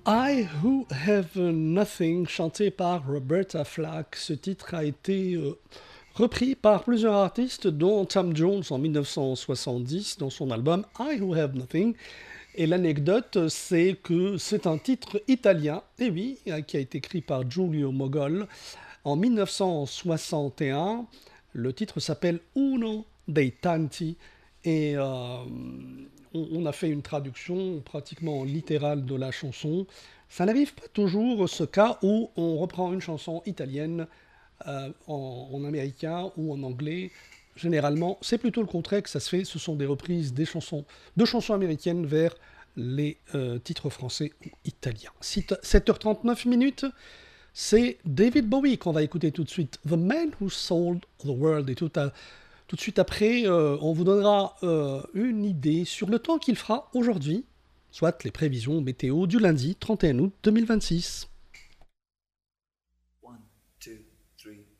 I Who Have Nothing, chanté par Roberta Flack. Ce titre a été repris par plusieurs artistes, dont Tom Jones en 1970 dans son album I Who Have Nothing. Et l'anecdote, c'est que c'est un titre italien, et oui, qui a été écrit par Giulio Mogol en 1961. Le titre s'appelle Uno dei Tanti, et on a fait une traduction pratiquement littérale de la chanson. Ça n'arrive pas toujours, ce cas où on reprend une chanson italienne en américain ou en anglais. Généralement, c'est plutôt le contraire que ça se fait. Ce sont des reprises de chansons américaines vers les titres français ou italiens. 7h39 minutes, c'est David Bowie qu'on va écouter tout de suite. The Man Who Sold the World. Et tout de suite après, on vous donnera une idée sur le temps qu'il fera aujourd'hui, soit les prévisions météo du lundi 31 août 2026. 1, 2, 3